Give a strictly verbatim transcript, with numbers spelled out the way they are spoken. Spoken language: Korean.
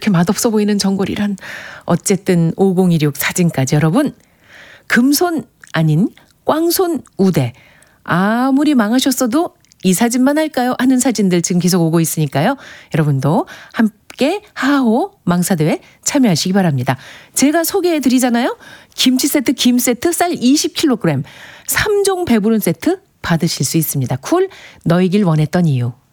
이렇게 맛없어 보이는 전골이란. 어쨌든 오공이육 사진까지 여러분. 금손 아닌 꽝손 우대. 아무리 망하셨어도 이 사진만 할까요? 하는 사진들 지금 계속 오고 있으니까요. 여러분도 함께 하호 망사대회 참여하시기 바랍니다. 제가 소개해드리잖아요. 김치 세트, 김 세트, 쌀 이십 킬로그램, 삼 종 배부른 세트 받으실 수 있습니다. 쿨 너이길 원했던 이유.